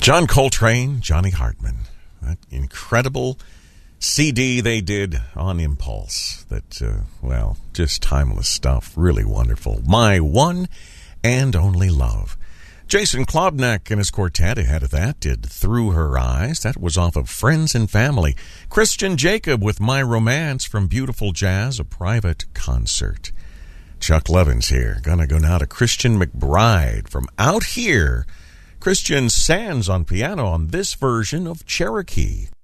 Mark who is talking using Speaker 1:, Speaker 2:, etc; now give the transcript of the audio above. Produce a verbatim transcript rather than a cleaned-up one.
Speaker 1: John Coltrane, Johnny Hartman. That incredible C D they did on Impulse. That, uh, well, just timeless stuff. Really wonderful. My One and Only Love. Jason Klobnak and his quartet ahead of that did Through Her Eyes. That was off of Friends and Family. Christian Jacob with My Romance from Beautiful Jazz, a private concert. Chuck Levins here. Gonna go now to Christian McBride from Out Here. Christian Sands on piano on this version of Cherokee.